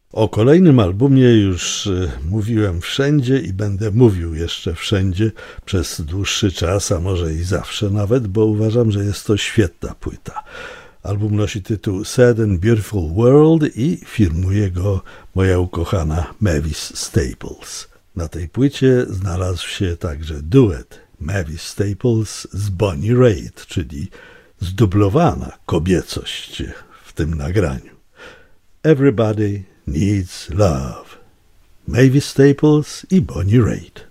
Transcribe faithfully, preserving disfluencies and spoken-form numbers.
O kolejnym albumie już y, mówiłem wszędzie i będę mówił jeszcze wszędzie przez dłuższy czas, a może i zawsze nawet, bo uważam, że jest to świetna płyta. Album nosi tytuł Sad and Beautiful World i firmuje go moja ukochana Mavis Staples. Na tej płycie znalazł się także duet Mavis Staples z Bonnie Raitt, czyli zdublowana kobiecość w tym nagraniu. Everybody Needs Love. Mavis Staples i Bonnie Raitt.